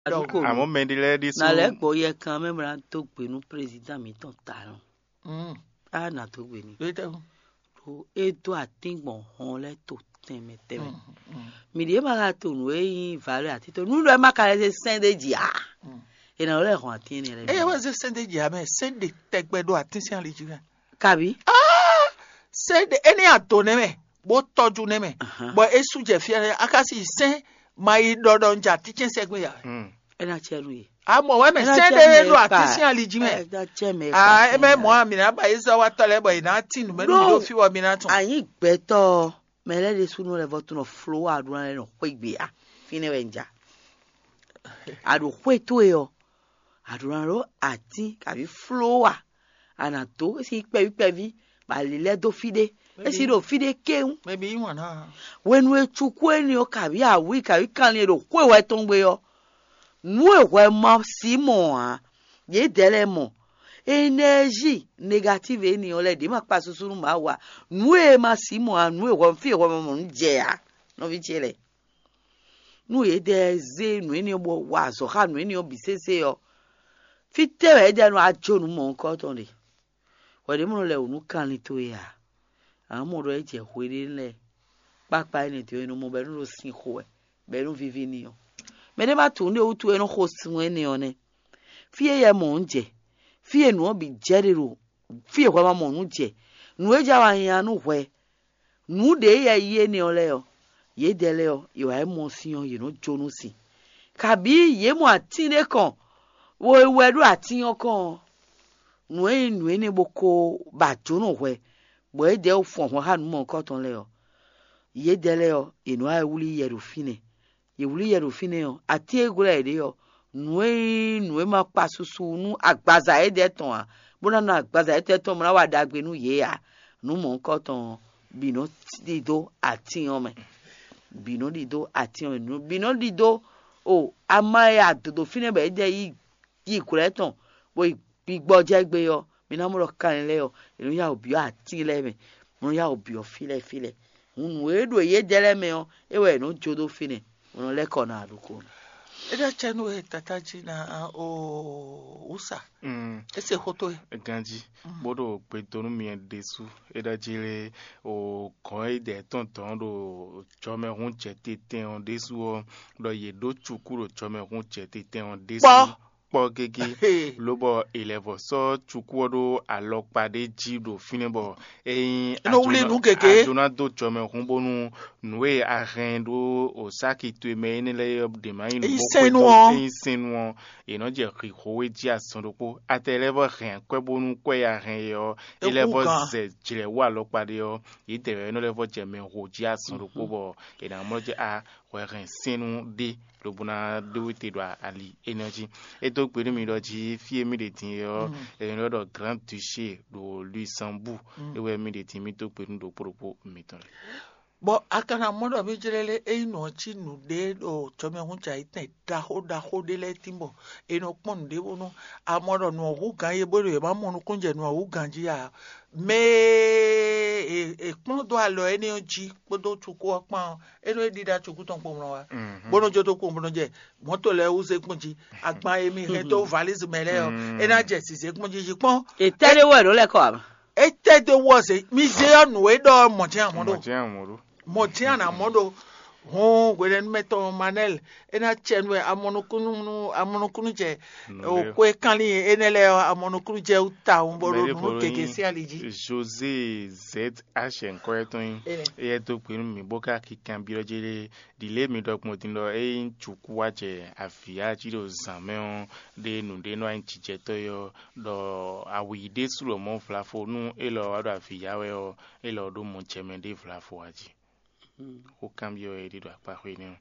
Àmọ́ mẹ́ndínlẹ́ dé sùn. Nálẹ̀ gbọ́ yẹ kan mẹ́mìíràn tó gbé nu président mi tán ta lọ. Á nà tó gbé ni. Tó ètò àtìgbọ̀n hàn lẹ́tò tẹ̀mẹ̀tẹ̀mẹ̀. Mìdí ẹ̀ máa ka tó nu eyín ìfàlẹ́ àti tó nínú ẹ̀ máa ka ẹ̀ sẹ́ndé jìá. Ìnáwó lẹ̀ hàn àti ẹni rẹ̀. Ẹ wá ṣe sẹ́ndé jìá mẹ́ sẹ́ndé tẹ́gbẹ́dọ́ àti sí àlè jìá. Kàbí. Sẹ́ndé ẹni àtò nẹ́mẹ̀ bó tọ́jú nẹ́mẹ̀ bọ́ èsù jẹ̀ fìyà akásì sẹ́n máa yí dọ́dọ̀ ń jà tíjẹ́ sẹ́gbẹ́ yà. Ẹ náà tiẹ̀ lu yìí. Àmọ́ wẹ́n mẹ́ sẹ́ndé lọ àti sí àlè jìá mẹ́. Ẹ mẹ́ mọ́ àmì náà bá yé sọ wá tọ́lẹ̀ bọ̀ yìí náà tì nù mẹ́nu ló fi wọ́ mi náà tún. Àyìn gbẹ́tọ̀ mẹ́lẹ́dẹ̀ sunu rẹ̀ bọ́ tún lọ fúlọ́ àdúrà rẹ̀ nà kó ìgbé yà fínẹ́ wẹ̀ ń jà. Àdùkú ètò ẹ̀ ọ́ àdúrà rẹ̀ àti kàbí fúlọ́ wà ànàtó èsì pẹ́bí balilẹ̀ tó fide èsì ló fide kéwù. Mẹ́bí ìwọ̀n náà. Wẹ́nu etukú ẹni ọ kàbí àwí kàbí kàní ẹ̀rọ kó ìwẹ́ tó ń gbé yọ. Nú ìwẹ́ mọ́ sí mọ̀ á yé dẹ́lẹ̀ mọ̀. Énergie négative ènìyàn lẹ́dí má pa soso má wà. Nú ẹ̀ má sí mọ̀ á nú ìwẹ́ fi ìwẹ́ mọ̀ ń jẹ á. Nọ́ fi tiẹ̀ lẹ̀. Nú yé dẹ́ zé nú ẹni bọ̀ wà zọ̀ká nú ẹni bì sẹ́sẹ́ yọ. Fi tẹ̀wẹ̀ ẹ̀ dẹ́nu àjọnu mọ̀ nǹkan tó ní. Wẹ̀dí múlò lẹ̀ ònú kàn ní tó yà. Àwọn ọmọ rẹ̀ jẹ́ wéré ńlẹ̀. Pápá ẹni tí ó inú mọ̀ bẹ́ẹ̀ ló sin kó ẹ̀ bẹ́ẹ̀ ló fífi nìyàn. Mẹ́ni bá tún ní owó ẹnu kó sun ènìyàn ni. Fi ẹyẹ mọ̀ ń jẹ. Fi ẹnu ọ̀bì jẹ́ rírò. Fi ẹ̀kọ́ máa mọ̀ ń jẹ. Nù ẹja wa yẹn nù wẹ̀. Nù dé yẹ yé ènìyàn lẹ̀ ọ́. Yé dẹ́ lẹ̀ ọ́. Ìwà ẹ̀ mọ̀ sí ọ yẹn ló jóná sí. Kàbí yé mọ̀ àtìndé kan. Wo ewu ẹ̀rú àtìyàn kan. Nù ẹni bó kó bàtú nù wẹ̀. Bọ̀ ẹ̀ dẹ́ fún ọ̀hún hànú mọ̀ nǹkan tán lẹ̀ ọ́. Yé dẹ́ lẹ̀ ọ́. Ìnú ayé wúlí yẹ̀rù fínẹ̀. Yewuli yẹ̀rù fínẹ̀ ọ́. Àti egula ẹ̀ dẹ́ ọ́. Nùé máa pa soso nù àgbàzà ẹ̀ dẹ́ tán à. Bọ́nà nù àgbàzà ẹ̀ tẹ́ tán mọ́ra wà dàgbé nù yé à. Nù mọ̀ nǹkan tán bìnú dìdó àtìyàn mẹ́. Bìnú dìdó àtìyàn mẹ́. Bìnú dìdó o amáyé àdòdò fínẹ̀ bẹ́ẹ̀ dẹ́ yí ìkúrẹ́ tán. Bó ìgbọ́jẹ́ gbé yọ. Mìíràn mọ̀ lọ kàn lẹ́ yọ. Ìnú yà òbí àtìyàn lẹ́ mẹ́. Mọ̀ yà òbí ọ̀ fílẹ̀. Nù èdò yé dẹ́lẹ́ mẹ́ ọ. Ewé nù jodo fínẹ̀. Mọ̀ lẹ́kọ̀ọ́ náà àdúgbò. Eda chenu e tataji na o usa. Ese hoto e. Ganji. Bodo pe tonu mi desu. Eda jire o koi de tonton do chome hun chete ten on desu o do ye do chukuro chome hun chete ten on desu. Pọ gege lobo elevo so chukwuodo alokpade jido finebo eyin ajona do chome hunbonu nuwe arendo osaki to me ni le de mai no bo senu eno je rihowe ji asondopo atelevo ren kwebonu kwe ya ren yo elevo ze jire wa alokpade yo itere no levo je me ho ji asondopo bo ena moje a wẹ̀rẹ̀ sínú dé lóbùnà dówítè do àlì énergie ètò ìpèrè mi lọ́jì fíè mi lè tì yọ ẹ̀yìn lọ́dọ̀ Grand Duché do Luxembourg ewé mi lè tì mí tó pèrè do pòròpó mi tán. Bọ́ akana mọ́dọ̀ mi jẹ́lẹ́lẹ́ ẹ̀yìn náà tí nù dé ọ̀ tọ́mẹ̀hún jà ìtàn dáhó délẹ̀ tí ń bọ̀ ẹ̀yìn náà pọ̀nù dé wọnú amọ́dọ̀ nù ọ̀hún gan yé bóyá ìbá mọ́nu kúnjẹ̀ nù ọ̀hún gan jí yà mẹ́ ẹ̀kpọ́n tó àlọ́ ẹni ọjí kpọ́dọ̀ tukú ọ̀pọ̀n ẹni dídá tukú tó ń pọ̀ mọ́ wa gbọ́dọ̀jọ́ tó kú gbọ́dọ̀jẹ́ mọ́tò lẹ́ ọ̀hún ṣèkpọ́njì àgbà èmi rẹ̀ tó valise mẹ́lẹ́ ọ ẹni àjẹ́ sì ṣèkpọ́njì yìí pọ́n. Ètẹ́lẹ́wọ̀ ló lẹ́kọ̀ọ́ àmọ́. Ètẹ́lẹ́wọ̀ ṣe mi ṣe ọ̀nù ẹ̀dọ̀ mọ̀tí àmọ́dọ̀ hon gwere meto manel ena chenwe amonokunu je o kwe kanli enele amonokunu je uta umboro nu keke si aliji José ZH enkoyeton e to pinu mi boka kikan biojele dile mi dokmo tindo e chukwa je afia jiro zameon de nu de no anchije to yo do awide sulo mon flafo nu e lo ado afia we o e lo do mon chemende flafo aji o cambio è di due parole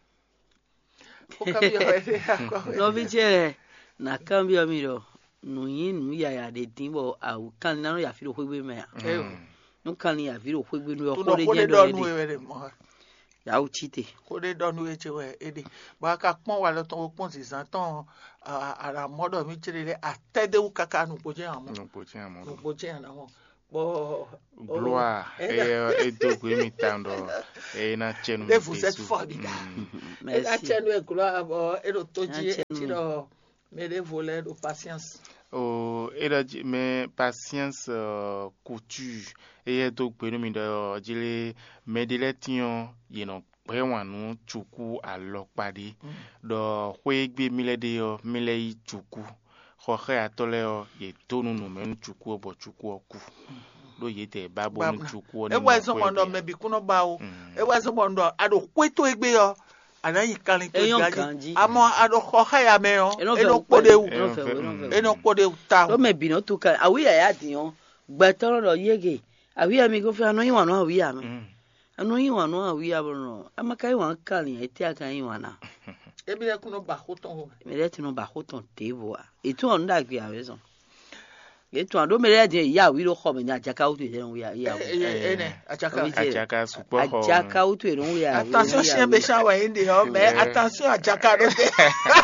no vicere na cambio miro no yin ya de timbo au kan na no ya firo kwegbe me no kan ya firo kwegbe no ko de je ya o chite ko de donu eche we ede ba ka pon wa lo ton pon si san ton ara modo mi chere atede u kaka nu poje amo nu poje amo Bon. Gloire. Et donc, oui, mi tando. Et na chenu. Vous êtes formidable. Et la chenu est gloire. Et le toji. Mais les volets de patience. Oh, mais patience couture. Et donc, oui, mi do jile medilation, you Brewanu chuku alokpadi do hwegbe milede yo milei chuku khohe atoleo ye tonu no men chuku obo chuku oku do yete babo nu chuku oni e wezo mondo mebi kuno bawo e wezo mondo ado kweto egbe yo anayi kan to gaji amo ado khohe ya me yo eno podewu ta lo mebi no to kan awi ya dion gbetoro lo yege awi ya mi go fe anoyin wa no awi ya me anoyin wa no awi ya no amaka yi wa kan eti aka yin wa na ebi le kuno ba hoton me le tinu ba hoton tevo etu on da gbe awezo etu ando me le de ya wi lo kho me ni ajaka utu de wi ya ene ajaka supo ho ajaka utu de wi ya attention chien be shawa inde ho mais attention ajaka do de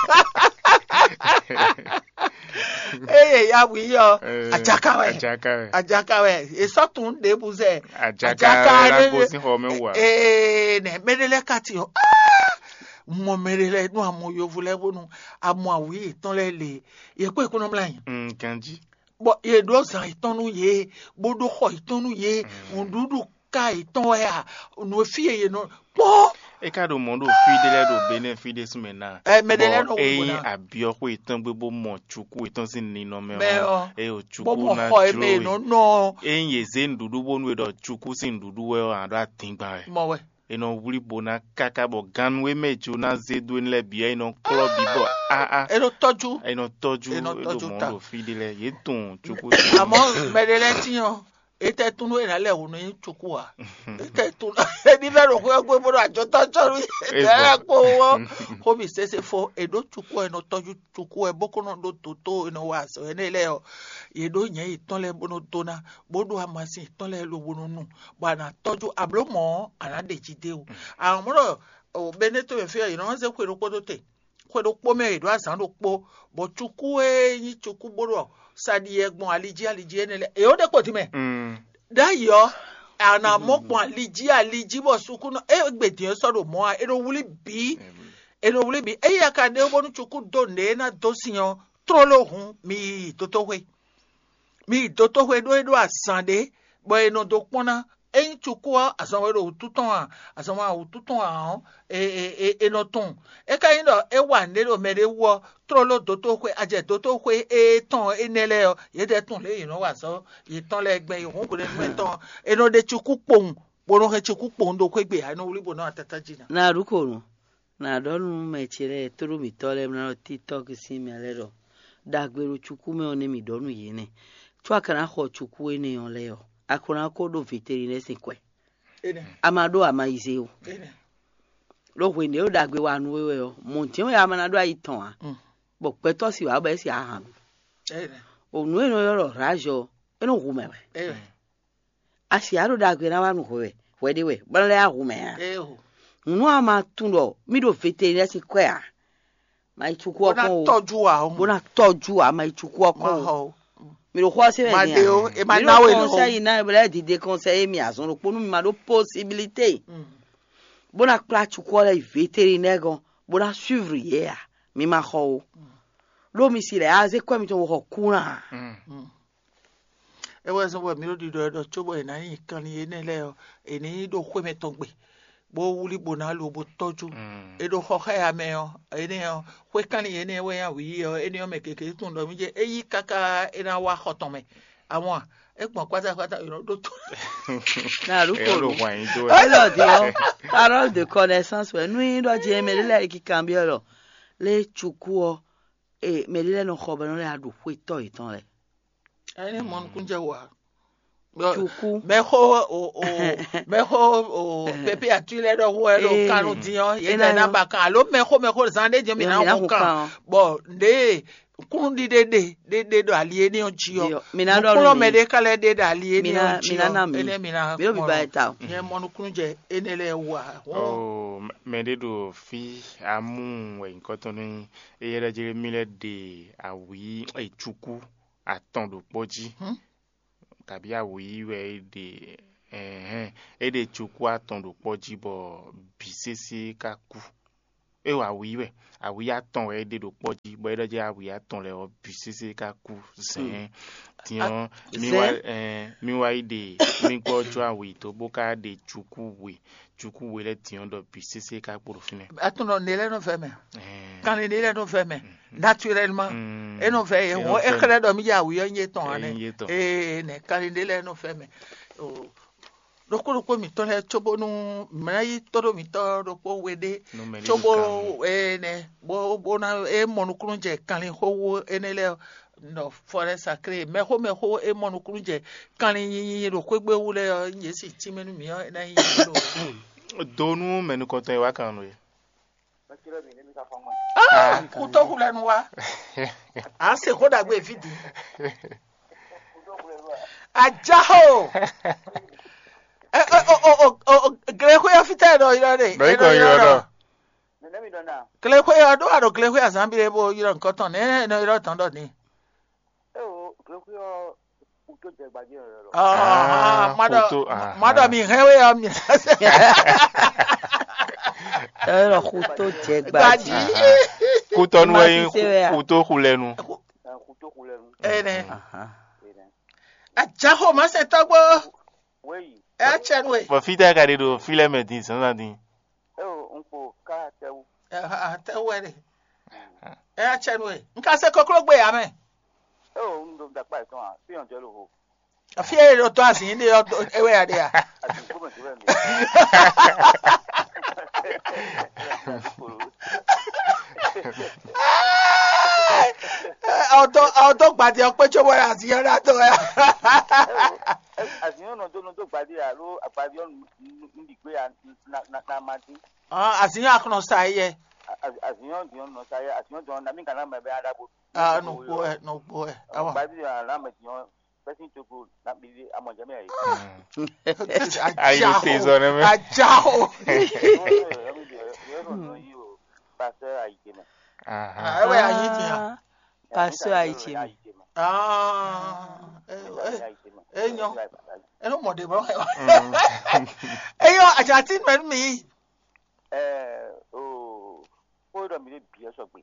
ya wi yo ajaka we e sotun de buze ajaka la go si ho me wa ne medele kati ho mo merele nu amo yo vule bonu amo awi ton le ye ko ikono mlayin kanji bo ye do san itonu ye bodo kho itonu ye undudu ka iton ya no fie ye no po e ka do mondo fidele do benefit sumena medele no bona abio ko iton gbogbo mo chuku iton sin ni no me o chuku na tro no ye ze ndudu bonu do chuku sin ndudu we ando atingba mo we eno wuri bona kaka bo ganwe mejo na zedu nle bia eno club bibo eno toju do mondo fidele ye ton chuku amo medele tiyan ete tunu ina le wonu yin chuku a ete tunu ni vero ko egbe bodo ajo tojo ri ko wo ko bi sese fo edo chuku eno toju chuku e boko no do toto eno wa so ene le o yedo yen iton le bono tona bodo amasi iton le lo wonu nu bana toju ablomo ana de jide o amoro o beneto e fe ino se kwero kodote kwero po me edo asan do po bo chuku yin chuku bodo sadi egbon aliji ene le e o de ko ti me dayo ana mokpon aliji bo sukuno e gbedin so do mo ero wuli bi e ya ka de bonu chuku do ne na dosiyan trolohun mi toto hwe do asande bo eno do pona e chuku asanwe do tuton eno ton e ka yin do e wa ne do mere wo trolo toto hwe aje toto hwe e ton enele o ye de ton le yin wa so ye ton le gbe ihun ko le ton eno de chuku pohun boro he chuku pohun do hwe gbe anu uri bo na tatajina na ruko no na donu mechere turu mi tole na TikTok si mi alero dagbero chuku me oni mi donu yene twa kana ho chuku ene yon le yo akona ko do veterinaire sekwe amado amaizeo lo hwe ne o dagbe wa nu we o monti o ya manado aiton a bo peto si wa ba si ahan onu eno yoro rajo eno hume we asi aro dagbe na wa nu hwe de we bale a hume a nu ama tundo mi do veterinaire sekwe a mai chuku okon bona toju a mai chuku okon mi lo kwa se me ni e ma na we no conseil na bele di de conseiller mi azon lo ponu mi ma do possibilité bona kla chuku le vétérinaire gon bona suivre hier mi ma ho lo mi si le aze kwa mi to ho kuna e we so we mi lo di do chobo e na yin kan ni ene le o eni do hwe me ton gbe bo wuli bona lo bo toju e do ho ya me o ene o hwe kan ni ene we ya wi o ene o me keke tun do mi je eyi kaka ena wa hoton me awon egbon kwata do to na ruko lo wa yin do lo di o parole de connaissance we nu do je me le ki cambio lo le chuku o e me le no kho no le adu hwe to itan le ene mon kunje wa chuku meho pepe atule do wo lo kanu diyan ye na ba kan lo meho zande je mi na ko kan bo de kun di de do aliye ni onjio ko me de kale de aliye ni onjio ene mi na mi lo bi ba eta ye mo kun je enele wa me de do fi amu we nkan ton ni e yere jere mi le de awi e chuku atan do poji kabia wiwe ede chukwu aton do poji bo bisese kaku ewa wiwe awi aton ede do poji bo ede je awi aton le o bisese kaku zen tian miwa ide mi gbo jo awi to boka de chukwu we le tian do bisese kaku do fine atuno nele no feme kan nele no feme naturellement et no fe o ekre do mi ya wi onye ton ane ne kan nele no feme o roko mi to le chobo nu mrai todo mi to roko wede chobo ne bo na monukuru je kan ho enele no forêt sacrée me ho monukuru je kan roko gbe wule yesi timenu mi na yin lo donu menu konton wa kan no ye kuto hulenu wa a se ko dagbe fidi ajaho Gleho ya fita do irare. Gleho ya do aro gleho ya zambire bo iro nkan ton no iro ton do ni. Gleho ya uto je gbaje ro. Madam mi hewe ya mi. Ero kuto je gbaje. Kuto nu kuto hulenu. Kuto hulenu. Ene. Ajaho ma se togbo. Oui. Chenwe. Bo fita ka de do fileme din san din. Unpo ka tewu. Tewere. Chenwe. Nka se kokoro gbe ya me. Ndo da pa ton a fi on je lo ho. Afi e lo to asin ni ewe ade ya. Auto gbadi o pe chobo ya ti yara to ya. Asiyan no do gbadi ya lo agbadi on ndi pe ya na mati. Asiyan akno sa ye. Asiyan di on no sa ye asiyan don na mi kan na me be adabo. No boy. Awa. Gbadi ya la me ti on person to go na bi amoje me yi. Ayo tezo me. Ajaho. Yo no yo pastor ayikeme. Ewe ayiti. Pastor ayiti. Enyo. Eno mode bro. Eyo ajatin men mi. Ko do mi bi so gbe.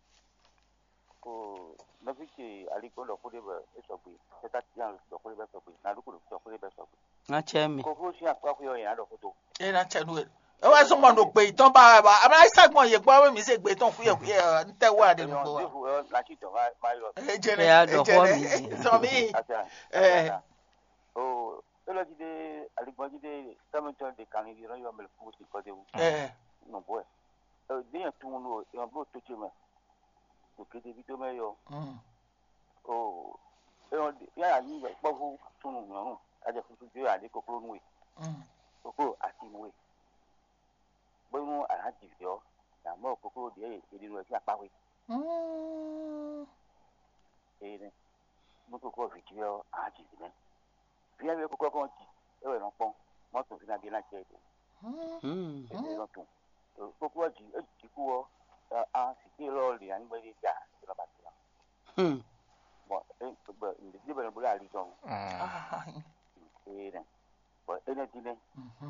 Ko no fi ke aliko lo ko de be so gbe. Se ta ti an lo ko de be so gbe. Na lu ko so ko de be so gbe. Na chemi. Ko ko si apa ko yo yan do ko to. Na chenu. E wa so mo no pe itan ba ama isagbon ye gbo mi se gbe ton fuye nte wa de no wa. La ti to ma yo. Ejere. So mi. Elo di de aliko di de tamonton de kan ni ro yo mel fu ti ko de wu. No boy. Dia tun lo yo bro to chema. O ke de video me yo. Ya ni be po fu tun no. Aje fu ju ya de kokoro nu we. Kokoro ati nu we. Boyun alhaji yo na mo kokoro de e ru ti apa we. Mo kokoro fi yo alhaji ni. Bi ya kokoro kon ti e we no pon. Mo tun fi na bi na che de. E lo tun. Kokoro ji e ti ku o a si ti lo li an gbe di ja lo ba ti lo. Bo ndi di be no bula ali ton. Bo ene ti ne.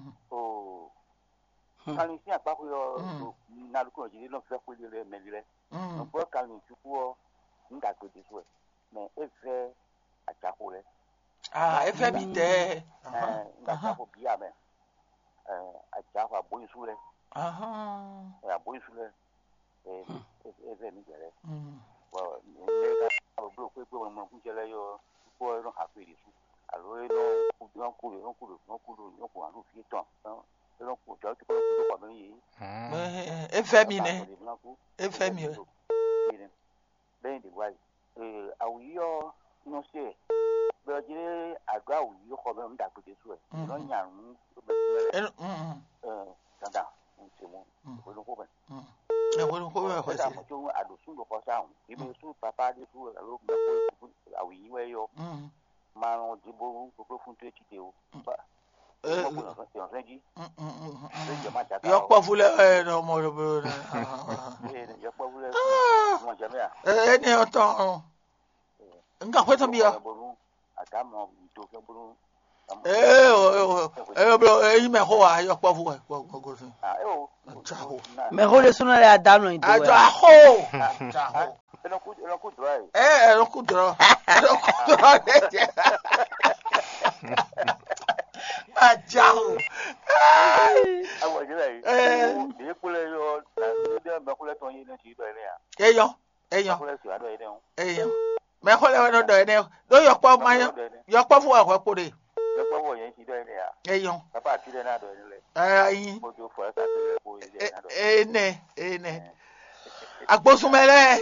Kali si apa ko yo na lu ko ji lo fe ko le me le. No bo kali ti ku o nda ko di so. Me e fe aja ko le. E fe bi te. Nda ko bi ame. Aja ko bo su le. Ya bo su le. E mi jere. Well, ne ka bro ko mo ku jele yo ko ro ha pe di su. Alo no ku anu fi ton. Lo ku jo ti ko ko mi. Efemi ne. Efemi. Ben di wa awiyo no se. Be jire agba awiyo ko be nda pe su e. Lo nyarun dada nti mo. Ko lo ko be. Wo ko be ko se. Ko ado su lo ko sa. Ibe su papa di su lo ko awiyo e yo. Ma on di bo ko fun to ti de o. Yo po fule no mo ro na. Yo po fule mo jame ya. Ni oton. Nga kweto mi yo. kama do ke buru bro me ho a yo pa fu go sin me ho le suna le adano ido aja ho eno ku dry eno ku dry aja ho awo je lai de kule yo de me kule ton yin ti do ile ya eyo kule si ado ile eyo me ho le no do ile do yo pa ma yo pa fu a ko de yo pa wo yin ti do ile ya eyo papa ti de na do ile ayin mo jo fo ka ti ko ile na do ene agbosumele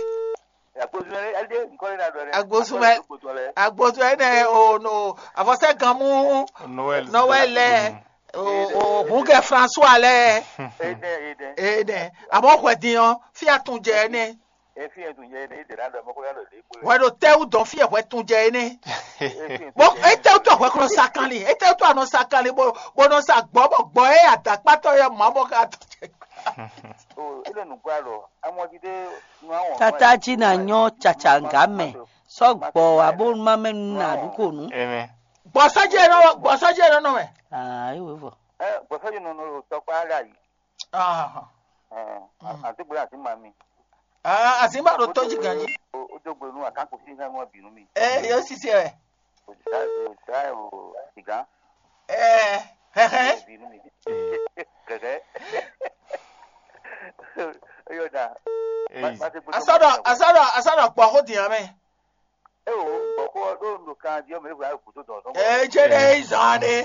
agbosu ene o no avose kan mu Noël o hunke François le ene abo kwedian fi atunje ene wa do te u don fi e tunje ene bo e te to we kro sakanli e te to ano sakanli bo no sa gbo e atapato yo mamo ka tunje tata china nyo chachangame so gbo abon mame na duko nu bosaje no me iwe fo bosaje no to pa ara yi ati bura ti mami asimba ro toji ganyi o jogbo nu akanko si ha won binu mi yo sisi e o dai o tiga binu mi keke yo da asada kwa ho dia me ko do kan dio me bua ku to do jere izade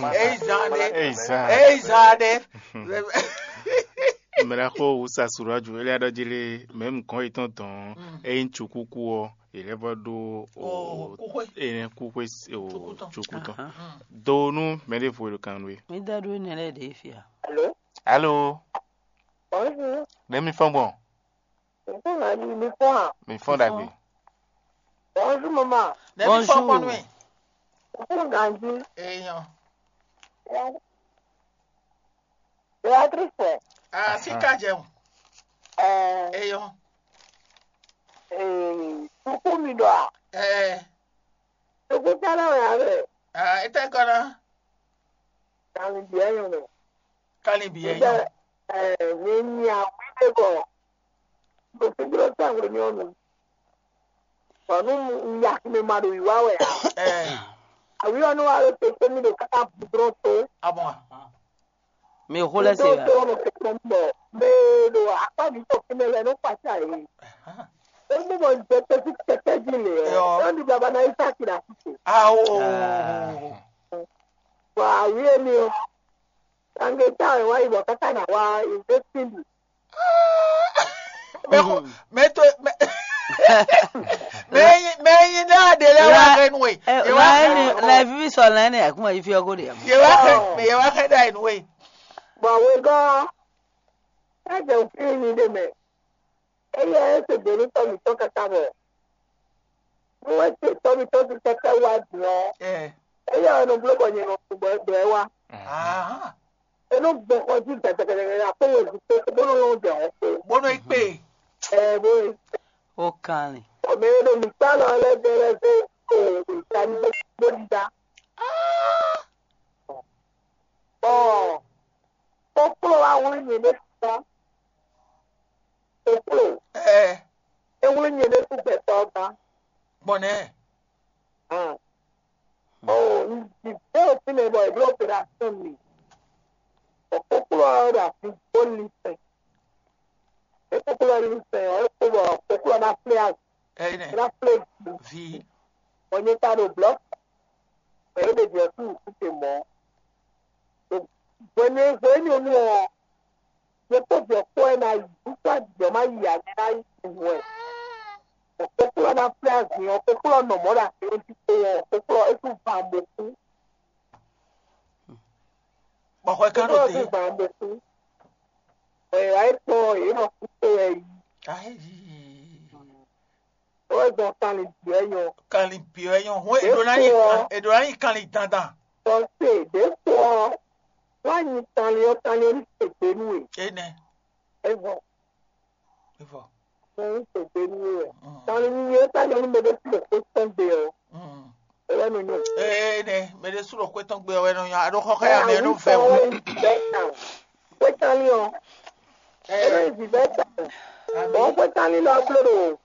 mera ko usa suraju ele adajile même quand étant dans un chukuku o ele vodo kukwe chukuto donu mere fo kanwe mi dadu ne le de fia allô bonjour demi fon bon mi fon dagbe bonjour maman demi fon bon we bonjour ganji eyan Beatrice sika jeun eyan tuku mi do tuku tara ya be ite kona kali biye yo ni a wi go do figuro tango ni onu panu ya me madu iwa we awi onu wa te mi do kata budro to abon mi hole se ya me do apa ni to kemele no pacha yi emu mo je te jile on di baba na isa kira sisi wa awi ni o ange tawe wa ibo kata na wa investing me na de la wa renwe la vi so la ne akuma ifi ogo de ye wa ka dai nwe ba we go e je fi ni de me eye se de ni to mi to kata bo mo se to mi to se ka wa dio eye no blogo ni no bo de wa eno bo ko ji tete apo we ti bo no de o bo no ipe bo o kan o me no mi ta lo le bere se o ta ni bo da popolo wa won ni de ta popolo won ni de ku be to ba bone ni de ti me boy bro operation ni popolo da fi boli se popolo ni se popolo na players na play vi onye ta do block e de je tu te mo when you know you put your phone and you start your money and I win. The people are not players, the people are no more than 24, people are too bamboo. But what kind of thing? Bamboo. I saw, you know, Why tell you to be ene evo. Evo. To be telling you that you made a question there. suro kwetan gbe o eno ya do koko ya me no fe wo kwetan ni o eno is better o kwetan ni lo upload o